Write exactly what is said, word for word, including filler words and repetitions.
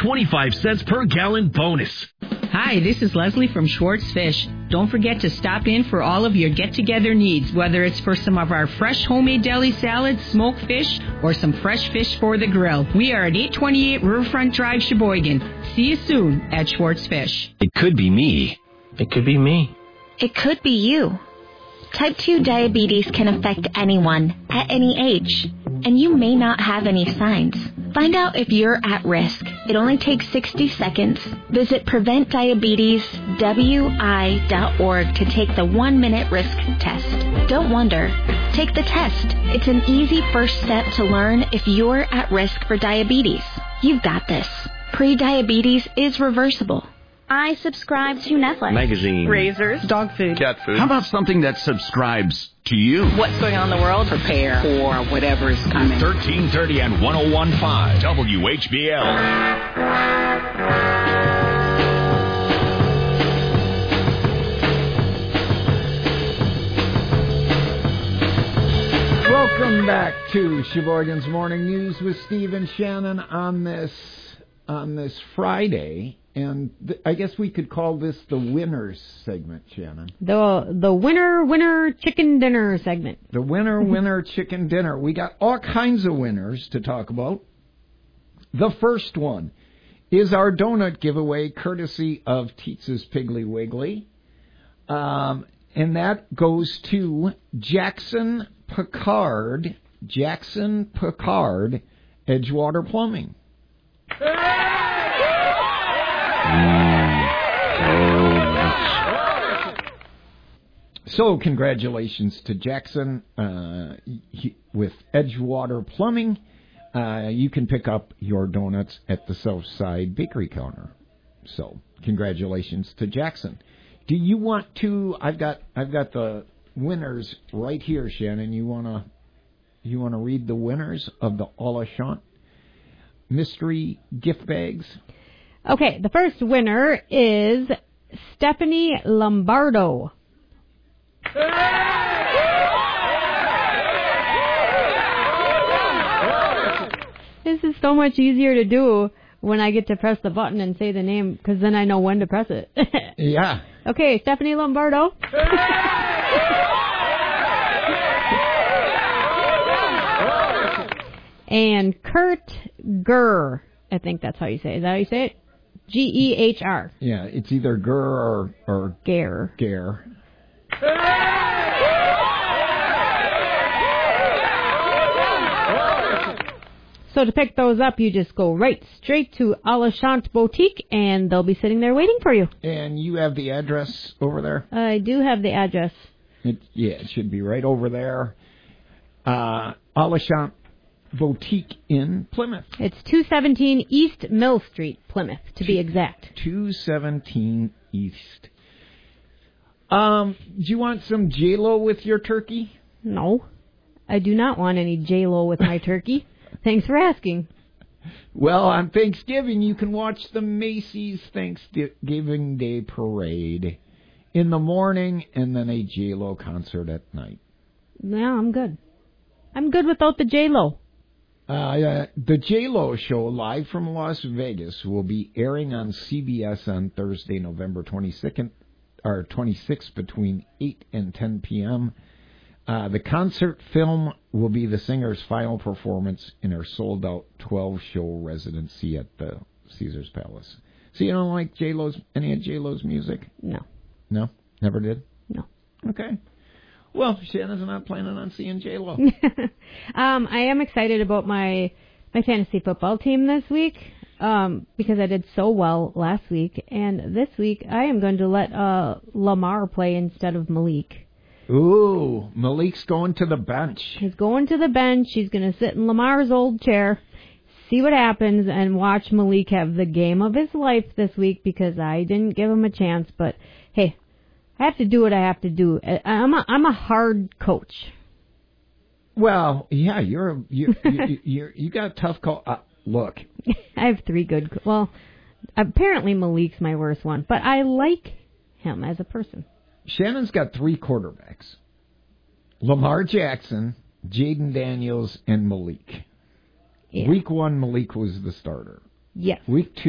twenty-five cents per gallon bonus. Hi, this is Leslie from Schwartz Fish. Don't forget to stop in for all of your get-together needs, whether it's for some of our fresh homemade deli salads, smoked fish, or some fresh fish for the grill. We are at eight twenty-eight Riverfront Drive, Sheboygan. See you soon at Schwartz Fish. It could be me. It could be me. It could be you. Type two diabetes can affect anyone, at any age, and you may not have any signs. Find out if you're at risk. It only takes sixty seconds. Visit prevent diabetes w i dot org to take the one-minute risk test. Don't wonder. Take the test. It's an easy first step to learn if you're at risk for diabetes. You've got this. Pre-diabetes is reversible. I subscribe to Netflix. Magazine. Razors. Dog food. Cat food. How about something that subscribes to you? What's going on in the world? Prepare for whatever is coming. thirteen thirty and one oh one point five W H B L. Welcome back to Sheboygan's Morning News with Steve and Shannon on this on this Friday. And th- I guess we could call this the winners segment, Shannon. The the winner, winner, chicken dinner segment. The winner, winner, chicken dinner. We got all kinds of winners to talk about. The first one is our donut giveaway, courtesy of Teetz's Piggly Wiggly. Um, and that goes to Jackson Picard, Jackson Picard, Edgewater Plumbing. So, congratulations to Jackson uh, he, with Edgewater Plumbing. Uh, you can pick up your donuts at the Southside Bakery counter. So, congratulations to Jackson. Do you want to? I've got I've got the winners right here, Shannon. You wanna you wanna read the winners of the Alachant mystery gift bags? Okay, the first winner is Stephanie Lombardo. This is so much easier to do when I get to press the button and say the name, because then I know when to press it. Yeah. Okay, Stephanie Lombardo. And Kurt Gurr. I think that's how you say it. Is that how you say it? G E H R. Yeah, it's either Gurr or, or Gare. Gare. So to pick those up, you just go right straight to Alachant Boutique, and they'll be sitting there waiting for you. And you have the address over there? I do have the address. It, yeah, it should be right over there. Uh, Alachant Boutique in Plymouth. It's two seventeen East Mill Street, Plymouth, to be exact. two seventeen East. Um, do you want some J-Lo with your turkey? No, I do not want any J-Lo with my turkey. Thanks for asking. Well, on Thanksgiving, you can watch the Macy's Thanksgiving Day Parade in the morning and then a J-Lo concert at night. Yeah, I'm good. I'm good without the J-Lo. Uh, uh, the J-Lo show, live from Las Vegas, will be airing on C B S on Thursday, November twenty-second, or twenty-sixth, between eight and ten p.m. Uh, the concert film will be the singer's final performance in her sold-out twelve-show residency at the Caesars Palace. So you don't like J-Lo's, any of J-Lo's music? No. No? Never did? No. Okay. Well, Shannon's not planning on seeing J-Lo. um, I am excited about my my fantasy football team this week um, because I did so well last week. And this week I am going to let uh, Lamar play instead of Malik. Ooh, Malik's going to the bench. He's going to the bench. He's going to sit in Lamar's old chair, see what happens, and watch Malik have the game of his life this week because I didn't give him a chance. But, hey, I have to do what I have to do. I'm a, I'm a hard coach. Well, yeah, you're a, you you you you got a tough call. Uh, look, I have three good. Co- well, apparently Malik's my worst one, but I like him as a person. Shannon's got three quarterbacks: Lamar Jackson, Jaden Daniels, and Malik. Yeah. Week one, Malik was the starter. Yes. Week two.